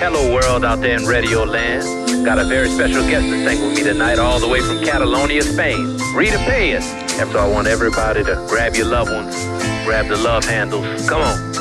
Hello world out there in radio land. Got a very special guest to sing with me tonight all the way from Catalonia, Spain. Rita Payas. And so I want everybody to grab your loved ones, grab the love handles. Come on.